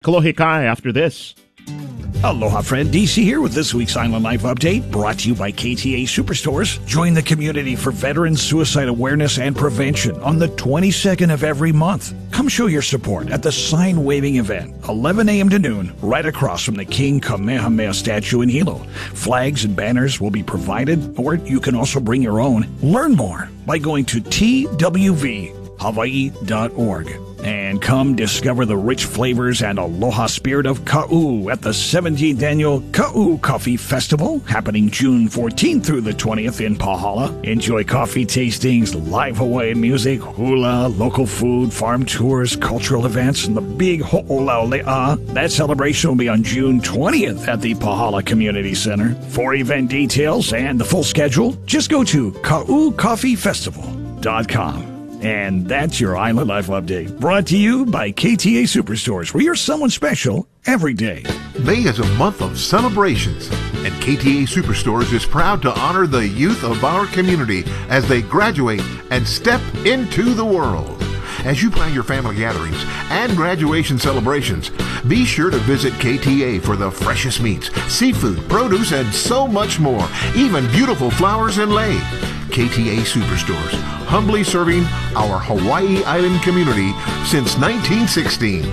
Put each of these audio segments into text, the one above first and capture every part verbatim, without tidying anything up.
Kalohikai after this. Aloha, friend. D C here with this week's Island Life Update, brought to you by K T A Superstores. Join the community for Veterans Suicide Awareness and Prevention on the twenty-second of every month. Come show your support at the sign-waving event, eleven a.m. to noon, right across from the King Kamehameha statue in Hilo. Flags and banners will be provided, or you can also bring your own. Learn more by going to T W V Hawaii dot org. And come discover the rich flavors and aloha spirit of Ka'u at the seventeenth Annual Ka'u Coffee Festival, happening June fourteenth through the twentieth in Pahala. Enjoy coffee tastings, live Hawaiian music, hula, local food, farm tours, cultural events, and the big Ho'olaule'a. That celebration will be on June twentieth at the Pahala Community Center. For event details and the full schedule, just go to ka'u coffee festival dot com. And that's your Island Life Update, brought to you by K T A Superstores, where you're someone special every day. May is a month of celebrations, and K T A Superstores is proud to honor the youth of our community as they graduate and step into the world. As you plan your family gatherings and graduation celebrations, be sure to visit K T A for the freshest meats, seafood, produce, and so much more, even beautiful flowers inlaid. K T A Superstores, humbly serving our Hawaii Island community since nineteen sixteen.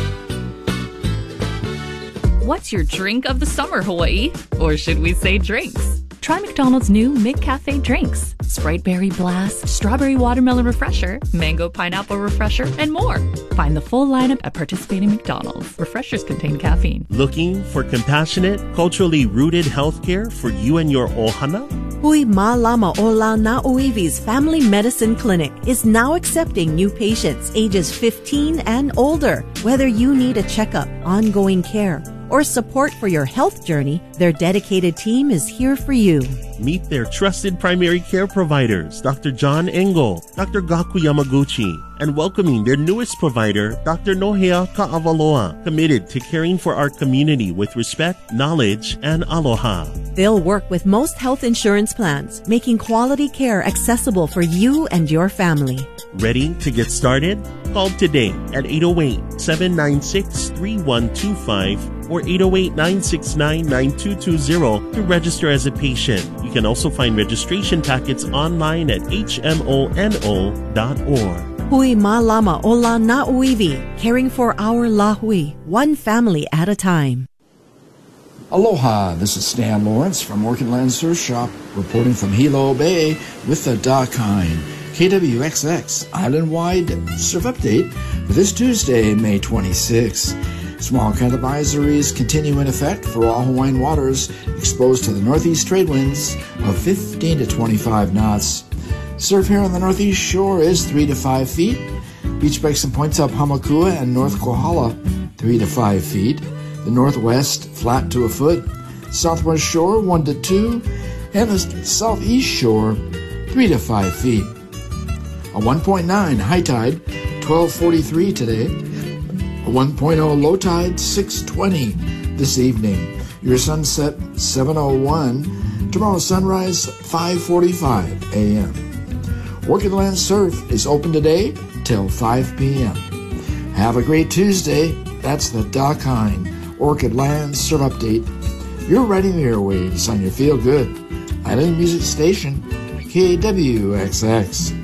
What's your drink of the summer, Hawaii? Or should we say drinks? Try McDonald's new McCafe drinks. Sprite Berry Blast, Strawberry Watermelon Refresher, Mango Pineapple Refresher, and more. Find the full lineup at participating McDonald's. Refreshers contain caffeine. Looking for compassionate, culturally rooted healthcare for you and your ohana? Hui Malama Olau Na'uivi's Family Medicine Clinic is now accepting new patients ages fifteen and older. Whether you need a checkup, ongoing care, or support for your health journey, their dedicated team is here for you. Meet their trusted primary care providers, Doctor John Engel, Doctor Gaku Yamaguchi, and welcoming their newest provider, Doctor Nohea Ka'avaloa, committed to caring for our community with respect, knowledge, and aloha. They'll work with most health insurance plans, making quality care accessible for you and your family. Ready to get started? Call today at eight oh eight, seven nine six, three one two five or eight oh eight, nine six nine, nine two two zero to register as a patient. You can also find registration packets online at H M O N O dot org. Hui Malama Ola Na'uivi, caring for our Lahui, one family at a time. Aloha, this is Stan Lawrence from Orchid Land Surf Shop, reporting from Hilo Bay with the Dakine K W X X Island-wide Surf Update for this Tuesday, May twenty-sixth. Small cat advisories continue in effect for all Hawaiian waters exposed to the northeast trade winds of fifteen to twenty-five knots. Surf here on the northeast shore is three to five feet. Beach breaks and points up Hamakua and North Kohala, three to five feet. The northwest, flat to a foot. Southwest shore, one to two. And the southeast shore, three to five feet. A one point nine high tide, twelve forty-three today. A one point oh low tide, six twenty this evening. Your sunset, seven oh one. Tomorrow's sunrise, five forty-five a.m. Orchid Land Surf is open today till five p.m. Have a great Tuesday. That's the Dakine Orchid Land Surf Update. You're riding the airwaves on your Feel Good Island Music Station, K W X X.